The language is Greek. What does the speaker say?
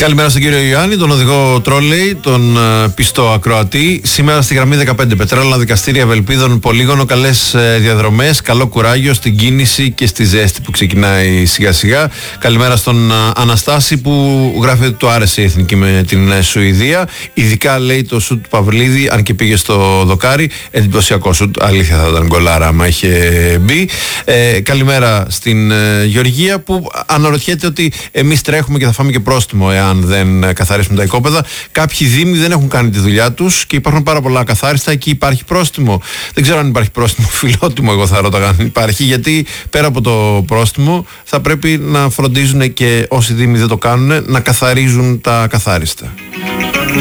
Καλημέρα στον κύριο Ιωάννη, τον οδηγό τρόλεϊ, τον πιστό ακροατή. Σήμερα στη γραμμή 15 Πετράλαινα Δικαστήρια Ευελπίδων Πολύγωνο. Καλές διαδρομές, καλό κουράγιο στην κίνηση και στη ζέστη που ξεκινάει σιγά σιγά. Καλημέρα στον Αναστάση που γράφει ότι του άρεσε η εθνική με την Σουηδία. Ειδικά λέει το σουτ του Παυλίδη, αν και πήγε στο δοκάρι. Εντυπωσιακό σουτ. Αλήθεια θα ήταν γκολάρα άμα είχε μπει. Καλημέρα στην Γεωργία που αναρωτιέται ότι εμείς τρέχουμε και θα φάμε και πρόστιμο εάν δεν καθαρίσουμε τα οικόπεδα. Κάποιοι δήμοι δεν έχουν κάνει τη δουλειά τους και υπάρχουν πάρα πολλά ακαθάριστα. Εκεί υπάρχει πρόστιμο. Δεν ξέρω αν υπάρχει πρόστιμο. Φιλότιμο, εγώ θα ρώταγα αν υπάρχει. Γιατί πέρα από το πρόστιμο θα πρέπει να φροντίζουν και όσοι δήμοι δεν το κάνουν να καθαρίζουν τα ακαθάριστα.